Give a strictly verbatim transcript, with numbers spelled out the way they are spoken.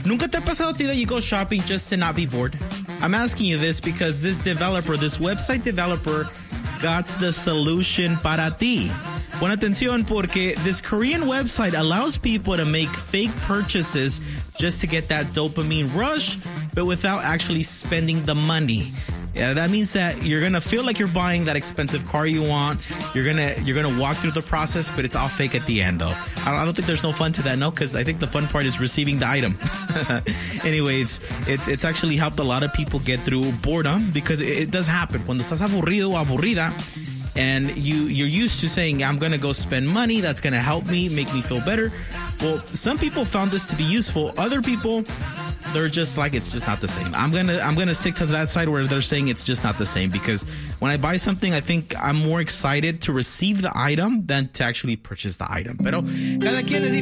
Nunca te ha pasado a ti that you go shopping just to not be bored? I'm asking you this because this developer, this website developer, got the solution para ti. Pon atención porque this Korean website allows people to make fake purchases just to get that dopamine rush, but without actually spending the money. Yeah, that means that you're gonna feel like you're buying that expensive car you want. You're gonna you're gonna walk through the process, but it's all fake at the end, though. I don't, I don't think there's no fun to that, no, because I think the fun part is receiving the item. Anyways, it's it's actually helped a lot of people get through boredom because it, it does happen. Cuando estás aburrido o aburrida, and you you're used to saying, I'm gonna go spend money. That's gonna help me, make me feel better. Well, some people found this to be useful. Other people, they're just like, it's just not the same. I'm gonna I'm gonna stick to that side where they're saying it's just not the same, because when I buy something, I think I'm more excited to receive the item than to actually purchase the item. Pero cada quien es